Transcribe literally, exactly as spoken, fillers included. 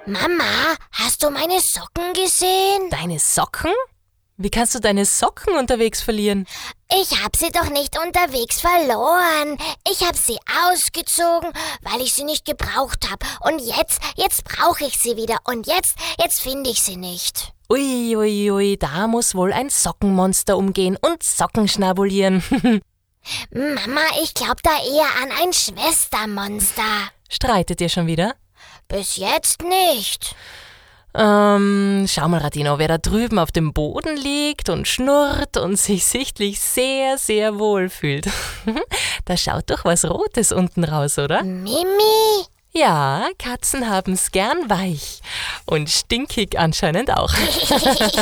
Mama, hast du meine Socken gesehen? Deine Socken? Wie kannst du deine Socken unterwegs verlieren? Ich hab sie doch nicht unterwegs verloren. Ich hab sie ausgezogen, weil ich sie nicht gebraucht hab. Und jetzt, jetzt brauche ich sie wieder. Und jetzt, jetzt finde ich sie nicht. Ui, ui, ui, da muss wohl ein Sockenmonster umgehen und Socken schnabulieren. Mama, ich glaub da eher an ein Schwestermonster. Streitet ihr schon wieder? Bis jetzt nicht. Ähm, schau mal, Radino, wer da drüben auf dem Boden liegt und schnurrt und sich sichtlich sehr, sehr wohl fühlt. Da schaut doch was Rotes unten raus, oder? Mimi? Ja, Katzen haben's gern weich. Und stinkig anscheinend auch.